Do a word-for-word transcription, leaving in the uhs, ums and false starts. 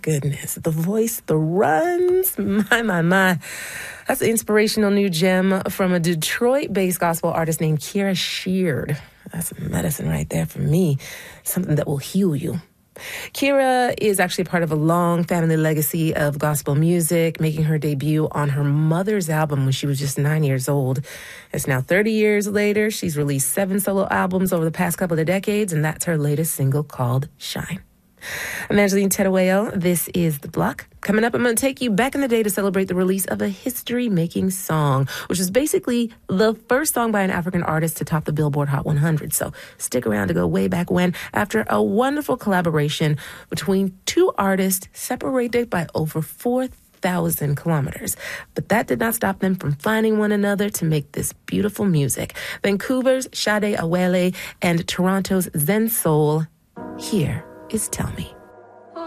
goodness. The voice, the runs. My, my, my. That's an inspirational new gem from a Detroit-based gospel artist named Kierra Sheard. That's medicine right there for me. Something that will heal you. Kierra is actually part of a long family legacy of gospel music, making her debut on her mother's album when she was just nine years old. It's now thirty years later. She's released seven solo albums over the past couple of decades, and that's her latest single called Shine. I'm Angeline Terueo. This is The Block. Coming up, I'm going to take you back in the day to celebrate the release of a history-making song, which is basically the first song by an African artist to top the Billboard Hot one hundred. So stick around to go way back when, after a wonderful collaboration between two artists separated by over four thousand kilometers. But that did not stop them from finding one another to make this beautiful music. Vancouver's Sade Awele and Toronto's Zen Soul. Here is Tell Me.